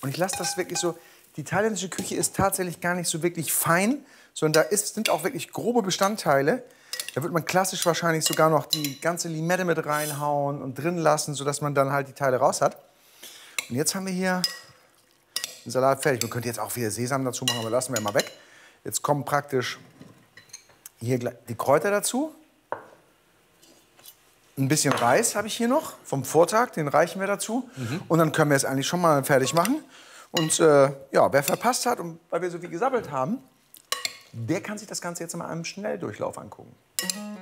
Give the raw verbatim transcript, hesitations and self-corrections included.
Und ich lasse das wirklich so, die thailändische Küche ist tatsächlich gar nicht so wirklich fein, sondern da ist, sind auch wirklich grobe Bestandteile. Da wird man klassisch wahrscheinlich sogar noch die ganze Limette mit reinhauen und drin lassen, sodass man dann halt die Teile raus hat. Und jetzt haben wir hier den Salat fertig. Man könnte jetzt auch wieder Sesam dazu machen, aber lassen wir mal weg. Jetzt kommen praktisch hier die Kräuter dazu. Ein bisschen Reis habe ich hier noch vom Vortag, den reichen wir dazu. Mhm. Und dann können wir es eigentlich schon mal fertig machen. Und äh, ja, wer verpasst hat und weil wir so viel gesabbelt haben, der kann sich das Ganze jetzt mal im Schnelldurchlauf angucken.